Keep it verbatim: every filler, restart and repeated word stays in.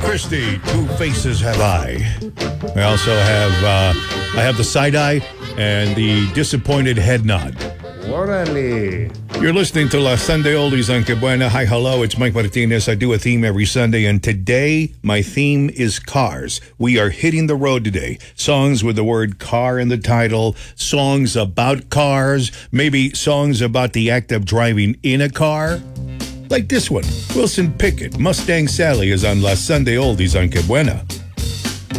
Christie, Two Faces Have I. I also have, uh, I have the side eye and the disappointed head nod. Orale. You're listening to La Sunday Oldies on Que Buena. Hi, hello, it's Mike Martinez. I do a theme every Sunday, and today my theme is cars. We are hitting the road today. Songs with the word car in the title, songs about cars, maybe songs about the act of driving in a car. Like this one, Wilson Pickett, Mustang Sally is on La Sunday Oldies on Que Buena.